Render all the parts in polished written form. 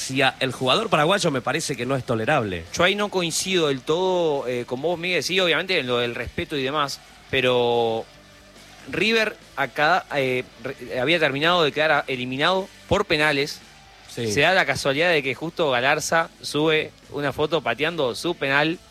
hacia el jugador paraguayo me parece que no es tolerable. Yo ahí no coincido del todo con vos, Miguel, sí, obviamente en lo del respeto y demás, pero River acá había terminado de quedar eliminado por penales. Sí. Se da la casualidad de que justo Galarza sube una foto pateando su penal.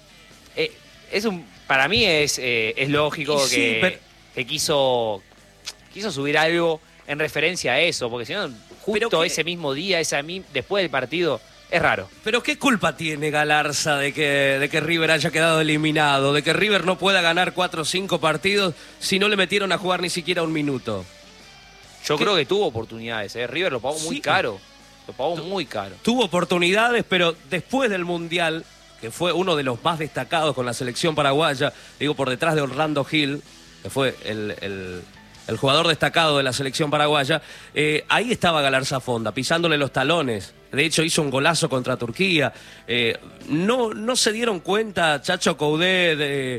Para mí es lógico que quiso subir algo en referencia a eso, porque si no, justo ese mismo día, después del partido, es raro. Pero ¿qué culpa tiene Galarza de que River haya quedado eliminado? De que River no pueda ganar 4 o 5 partidos si no le metieron a jugar ni siquiera un minuto. Yo creo que tuvo oportunidades, River lo pagó muy caro. Lo pagó muy caro. Tuvo oportunidades, pero después del Mundial, que fue uno de los más destacados con la selección paraguaya, digo por detrás de Orlando Gil, que fue el jugador destacado de la selección paraguaya, ahí estaba Galarza Fonda, pisándole los talones. De hecho, hizo un golazo contra Turquía. No se dieron cuenta Chacho Coudet,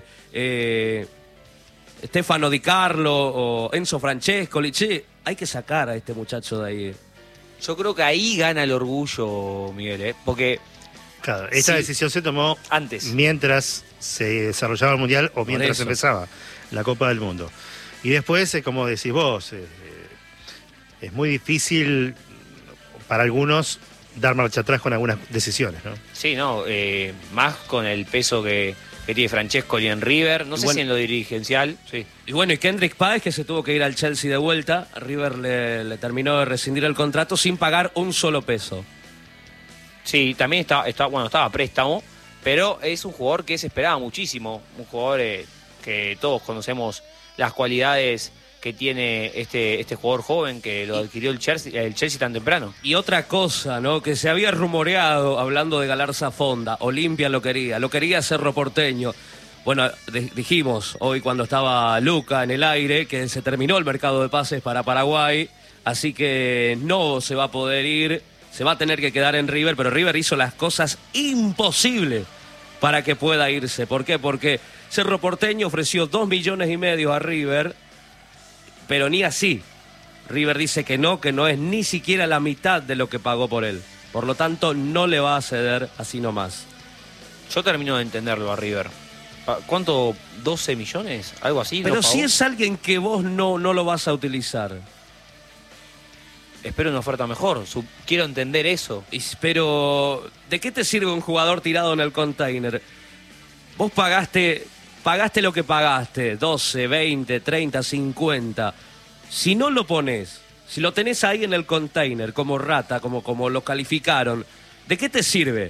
Stefano Di Carlo o Enzo Francescoli. Che, hay que sacar a este muchacho de ahí. Yo creo que ahí gana el orgullo, Miguel, porque... Claro, esta decisión se tomó antes, mientras se desarrollaba el Mundial o mientras empezaba la Copa del Mundo. Y después, como decís vos, es muy difícil para algunos dar marcha atrás con algunas decisiones, ¿no? Sí, más con el peso que tiene Francescoli en River, no sé si en lo dirigencial. Sí. Y bueno, y Kendrick Páez, que se tuvo que ir al Chelsea de vuelta, River le terminó de rescindir el contrato sin pagar un solo peso. Sí, también estaba a préstamo, pero es un jugador que se esperaba muchísimo, un jugador que todos conocemos las cualidades que tiene este jugador joven que lo adquirió el Chelsea tan temprano. Y otra cosa, ¿no? Que se había rumoreado, hablando de Galarza Fonda, Olimpia lo quería Cerro Porteño. Bueno, dijimos hoy cuando estaba Luca en el aire que se terminó el mercado de pases para Paraguay, así que no se va a poder ir, se va a tener que quedar en River, pero River hizo las cosas imposibles para que pueda irse. ¿Por qué? Porque Cerro Porteño ofreció 2,5 millones a River, pero ni así. River dice que no es ni siquiera la mitad de lo que pagó por él. Por lo tanto, no le va a ceder así nomás. Yo termino de entenderlo a River. ¿Cuánto? ¿12 millones? ¿Algo así? Pero si es alguien que vos no lo vas a utilizar. Espero una oferta mejor. Quiero entender eso. Pero, ¿de qué te sirve un jugador tirado en el container? Vos pagaste lo que pagaste, 12, 20, 30, 50. Si no lo pones, si lo tenés ahí en el container como rata, como lo calificaron, ¿de qué te sirve?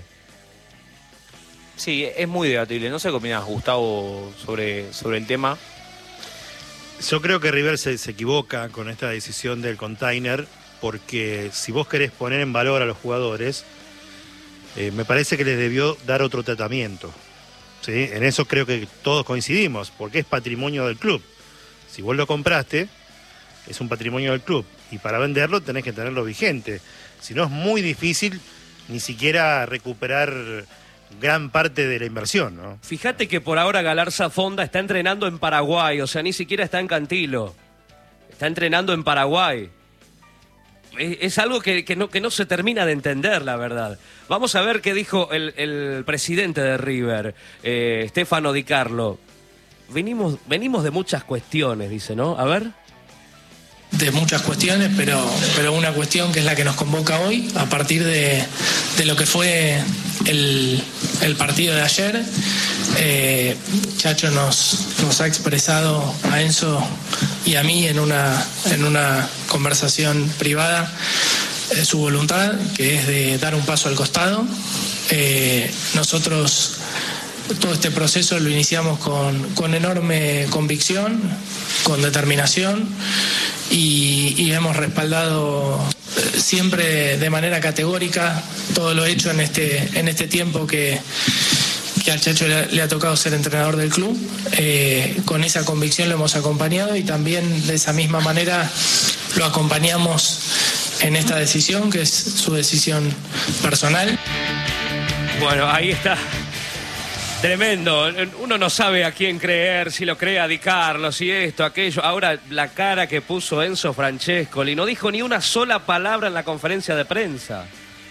Sí, es muy debatible. No sé qué opinás, Gustavo, sobre el tema. Yo creo que River se equivoca con esta decisión del container, porque si vos querés poner en valor a los jugadores, me parece que les debió dar otro tratamiento. ¿Sí? En eso creo que todos coincidimos, porque es patrimonio del club. Si vos lo compraste, es un patrimonio del club, y para venderlo tenés que tenerlo vigente. Si no, es muy difícil ni siquiera recuperar gran parte de la inversión, ¿no? Fíjate que por ahora Galarza Fonda está entrenando en Paraguay, o sea, ni siquiera está en Cantilo. Está entrenando en Paraguay. Es algo que no se termina de entender, la verdad. Vamos a ver qué dijo el presidente de River, Stefano Di Carlo. Venimos de muchas cuestiones, dice, ¿no? A ver. De muchas cuestiones, pero una cuestión que es la que nos convoca hoy, a partir de lo que fue el partido de ayer. Chacho nos ha expresado a Enzo y a mí en una conversación privada su voluntad, que es de dar un paso al costado. Nosotros todo este proceso lo iniciamos con enorme convicción, con determinación, y hemos respaldado siempre de manera categórica todo lo hecho en este tiempo que al Chacho le ha tocado ser entrenador del club. Con esa convicción lo hemos acompañado, y también de esa misma manera lo acompañamos en esta decisión, que es su decisión personal. Bueno, ahí está. Tremendo. Uno no sabe a quién creer, si lo cree a Di Carlo, si esto, aquello. Ahora la cara que puso Enzo Francescoli, no dijo ni una sola palabra en la conferencia de prensa.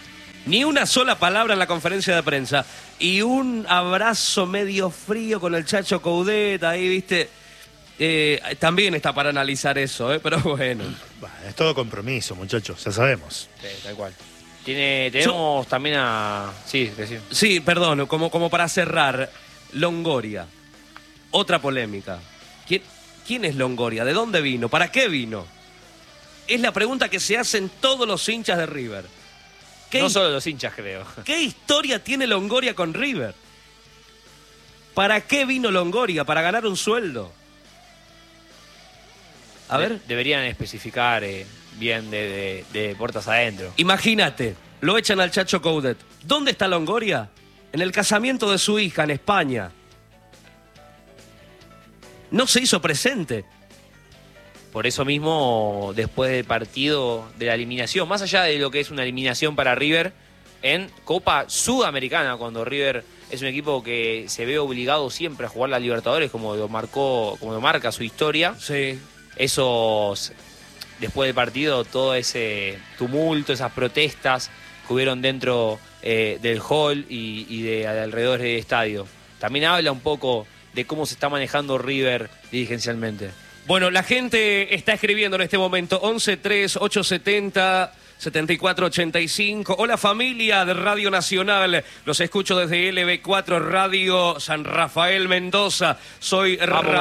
Ni una sola palabra en la conferencia de prensa. Y un abrazo medio frío con el Chacho Coudet, ahí, ¿viste? También está para analizar eso, pero bueno. Bueno, es todo compromiso, muchachos, ya sabemos. Sí, tal cual. Tenemos también a... Sí, decir. Sí, perdón, como para cerrar, Longoria. Otra polémica. ¿Quién es Longoria? ¿De dónde vino? ¿Para qué vino? Es la pregunta que se hacen todos los hinchas de River. No solo los hinchas, creo. ¿Qué historia tiene Longoria con River? ¿Para qué vino Longoria? ¿Para ganar un sueldo? A ver. Deberían especificar bien de puertas adentro. Imagínate, lo echan al Chacho Coudet. ¿Dónde está Longoria? En el casamiento de su hija en España. No se hizo presente. Por eso mismo, después del partido de la eliminación, más allá de lo que es una eliminación para River, en Copa Sudamericana, cuando River es un equipo que se ve obligado siempre a jugar la Libertadores, como lo marca su historia. Sí. Después del partido, todo ese tumulto, esas protestas que hubieron dentro del hall y de alrededor del estadio. También habla un poco de cómo se está manejando River dirigencialmente. Bueno, la gente está escribiendo en este momento 11-3-870-7485. Hola familia de Radio Nacional, los escucho desde LB4 Radio San Rafael Mendoza. Soy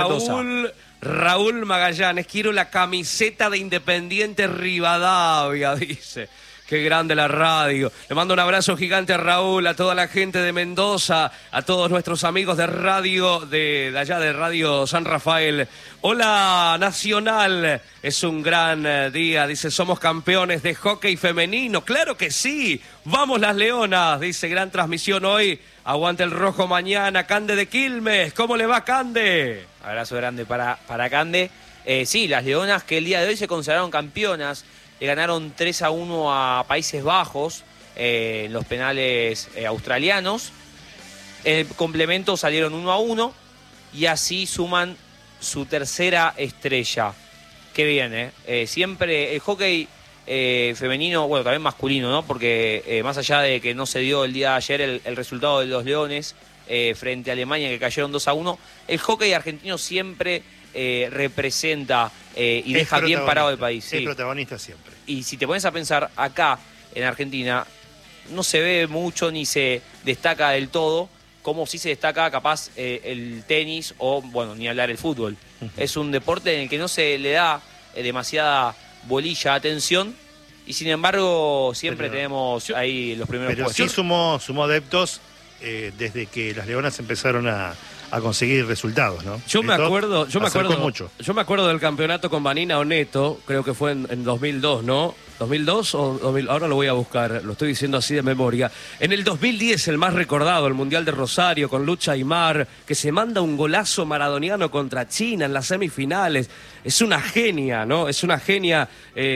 Raúl Magallanes, quiero la camiseta de Independiente Rivadavia, dice. Qué grande la radio. Le mando un abrazo gigante a Raúl, a toda la gente de Mendoza, a todos nuestros amigos de radio, de allá de Radio San Rafael. Hola Nacional, es un gran día, dice, somos campeones de hockey femenino. Claro que sí, vamos las Leonas, dice, gran transmisión hoy. Aguante el rojo mañana, Cande de Quilmes. ¿Cómo le va, Cande? Abrazo grande para Cande. Sí, las Leonas que el día de hoy se consagraron campeonas. Le ganaron 3-1 a Países Bajos en los penales australianos. En el complemento salieron 1-1 y así suman su tercera estrella. Qué bien, siempre el hockey femenino, bueno, también masculino, ¿no? Porque más allá de que no se dio el día de ayer el resultado de los Leones frente a Alemania, que cayeron 2-1, el hockey argentino siempre representa y deja bien parado el país. Es protagonista siempre. Y si te pones a pensar, acá en Argentina no se ve mucho ni se destaca del todo, como si se destaca capaz el tenis o, bueno, ni hablar el fútbol. Es un deporte en el que no se le da demasiada bolilla, atención, y sin embargo siempre tenemos ahí los primeros puestos. Pero sí sumó adeptos desde que las Leonas empezaron a conseguir resultados, ¿no? Yo me acuerdo mucho. Yo me acuerdo del campeonato con Vanina Oneto, creo que fue en 2002, ¿no? ¿2002 o 2000? Ahora lo voy a buscar, lo estoy diciendo así de memoria. En el 2010, el más recordado, el Mundial de Rosario, con Lucha Aymar, que se manda un golazo maradoniano contra China en las semifinales. Es una genia, ¿no? Es una genia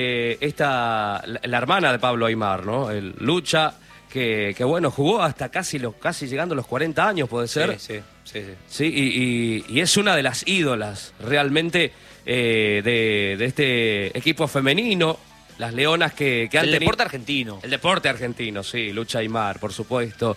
la hermana de Pablo Aymar, ¿no? El Lucha, que bueno, jugó hasta casi llegando a los 40 años, ¿puede ser? Sí. Sí, y es una de las ídolas realmente de este equipo femenino, las Leonas que han tenido... El deporte argentino. El deporte argentino, sí, Lucha Aymar, por supuesto.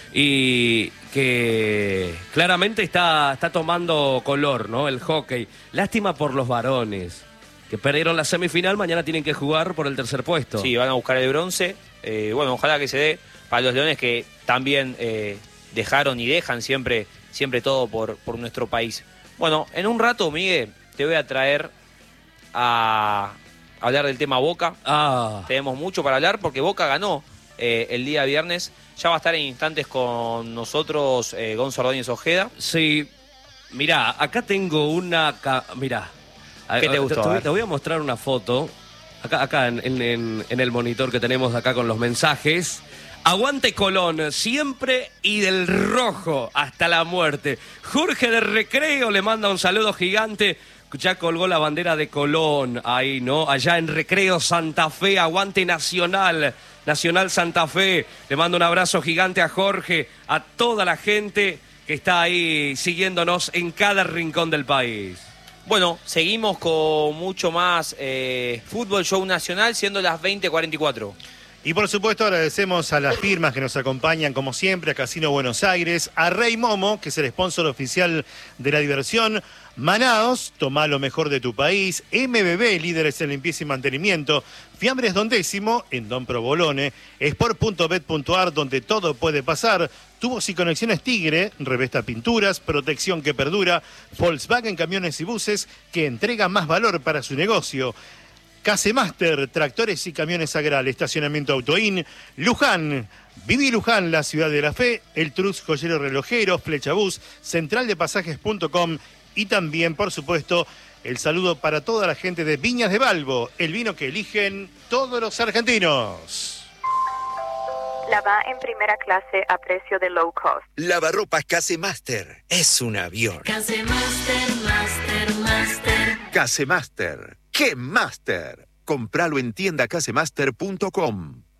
Y que claramente está tomando color, ¿no? El hockey. Lástima por los varones, que perdieron la semifinal, mañana tienen que jugar por el tercer puesto. Sí, van a buscar el bronce. Bueno, ojalá que se dé para los Leones, que también dejaron y dejan siempre todo por nuestro país. Bueno, en un rato, Miguel, te voy a traer a hablar del tema Boca. Tenemos mucho para hablar porque Boca ganó el día viernes. Ya va a estar en instantes con nosotros Gonzalo Ordóñez Ojeda. Sí, mirá, acá tengo una... Mirá, ¿qué te gustó? Te voy a mostrar una foto, acá en el monitor que tenemos acá con los mensajes. Aguante Colón, siempre y del rojo hasta la muerte. Jorge de Recreo le manda un saludo gigante. Ya colgó la bandera de Colón ahí, ¿no? Allá en Recreo Santa Fe, aguante Nacional Santa Fe. Le mando un abrazo gigante a Jorge, a toda la gente que está ahí siguiéndonos en cada rincón del país. Bueno, seguimos con mucho más Fútbol Show Nacional, siendo las 20:44. Y por supuesto agradecemos a las firmas que nos acompañan como siempre, a Casino Buenos Aires, a Rey Momo, que es el sponsor oficial de la diversión, Manaos, toma lo mejor de tu país, MBB, líderes en limpieza y mantenimiento, Fiambres Don Décimo, en Don Provolone, Sport.bet.ar, donde todo puede pasar, Tubos y Conexiones Tigre, revesta pinturas, protección que perdura, Volkswagen Camiones y Buses, que entrega más valor para su negocio, Casemaster, tractores y camiones Agral, estacionamiento Autoin, Luján, Viví Luján, la ciudad de la fe, El Trux, joyero relojero, Flechabús, centraldepasajes.com y también, por supuesto, el saludo para toda la gente de Viñas de Balbo, el vino que eligen todos los argentinos. Lava en primera clase a precio de low cost. Lavarropas Casemaster, es un avión. Casemaster, Master. Casemaster, ¡qué Master! Compralo en tiendacasemaster.com.